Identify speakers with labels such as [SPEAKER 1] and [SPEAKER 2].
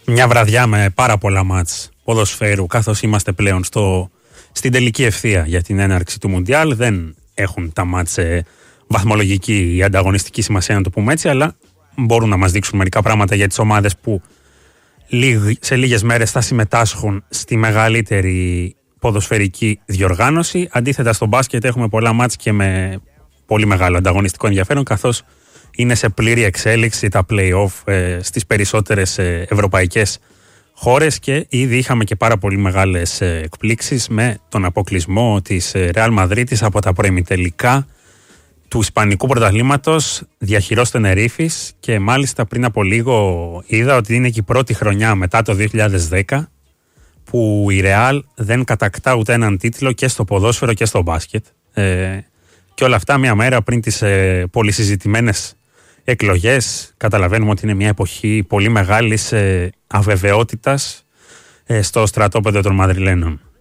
[SPEAKER 1] Μια βραδιά με πάρα πολλά μάτς ποδοσφαίρου, καθώς είμαστε πλέον στην τελική ευθεία για την έναρξη του Μουντιάλ. Δεν έχουν τα μάτς βαθμολογική ή ανταγωνιστική σημασία, να το πούμε έτσι, αλλά μπορούν να μας δείξουν μερικά πράγματα για τις ομάδες που σε λίγες μέρες θα συμμετάσχουν στη μεγαλύτερη ποδοσφαιρική διοργάνωση. Αντίθετα, στο μπάσκετ έχουμε πολλά μάτς και με πολύ μεγάλο ανταγωνιστικό ενδιαφέρον, καθώς είναι σε πλήρη εξέλιξη τα play-off στις περισσότερες ευρωπαϊκές χώρες και ήδη είχαμε και πάρα πολύ μεγάλες εκπλήξεις με τον αποκλεισμό της Real Madrid από τα προημιτελικά του Ισπανικού πρωταθλήματος διαχειρός Τενερίφης, και μάλιστα πριν από λίγο είδα ότι είναι και η πρώτη χρονιά μετά το 2010 που η Real δεν κατακτά ούτε έναν τίτλο και στο ποδόσφαιρο και στο μπάσκετ, και όλα αυτά μια μέρα πριν τις πολυσυζητημένες εκλογές. Καταλαβαίνουμε ότι είναι μια εποχή πολύ μεγάλης αβεβαιότητας στο στρατόπεδο των Μαδριλένων.